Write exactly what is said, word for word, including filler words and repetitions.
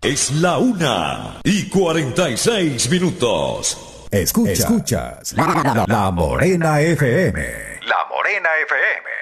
Es la una y cuarenta y seis minutos. Escucha, escuchas la, la, la Morena F M. La Morena F M.